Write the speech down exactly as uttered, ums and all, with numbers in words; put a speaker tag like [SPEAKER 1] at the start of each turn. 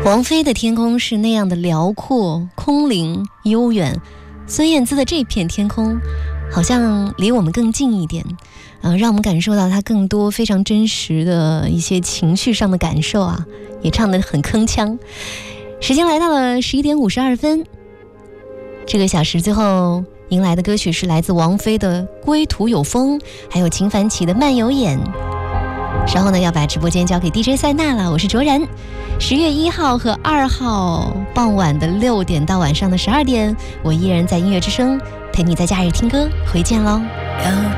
[SPEAKER 1] 王菲的天空是那样的辽阔、空灵、悠远，孙燕姿的这片天空好像离我们更近一点，呃，让我们感受到她更多非常真实的一些情绪上的感受啊，也唱得很铿锵。时间来到了十一点五十二分，这个小时最后迎来的歌曲是来自王菲的《归途有风》，还有秦凡奇的《漫游眼》。稍后呢，要把直播间交给 D J 塞纳了，我是卓然。十月一号和二号傍晚的六点到晚上的十二点，我依然在音乐之声陪你在假日听歌，回见喽。